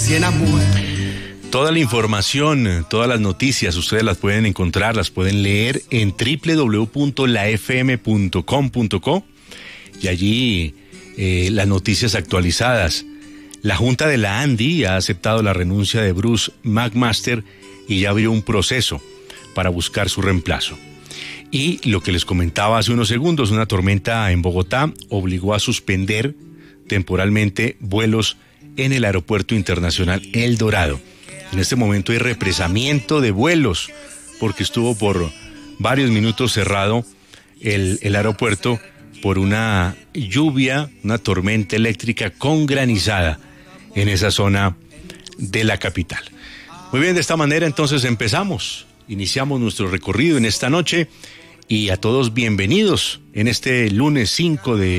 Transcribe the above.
se enamora. Toda la información, todas las noticias, ustedes las pueden encontrar, las pueden leer en www.lafm.com.co y allí las noticias actualizadas. La Junta de la ANDI ha aceptado la renuncia de Bruce McMaster y ya abrió un proceso para buscar su reemplazo. Y lo que les comentaba hace unos segundos, una tormenta en Bogotá obligó a suspender temporalmente vuelos en el Aeropuerto Internacional El Dorado. En este momento hay represamiento de vuelos porque estuvo por varios minutos cerrado el aeropuerto por una lluvia, una tormenta eléctrica con granizada en esa zona de la capital. Muy bien, de esta manera entonces iniciamos nuestro recorrido en esta noche y a todos bienvenidos en este lunes 5 de